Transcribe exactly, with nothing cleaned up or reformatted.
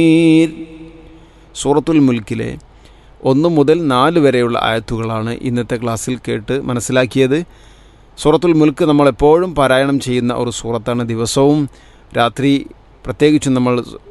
സൂറത്തുൽ മുൽക്കിലെ ഒന്ന് മുതൽ നാല് വരെയുള്ള ആയത്തുകളാണ് ഇന്നത്തെ ക്ലാസ്സിൽ കേട്ട് മനസ്സിലാക്കിയത്. സൂറത്തുൽ മുൽക്ക് നമ്മളെപ്പോഴും പാരായണം ചെയ്യുന്ന ഒരു സൂറത്താണ്. ദിവസവും രാത്രി പ്രത്യേകിച്ചും നമ്മൾ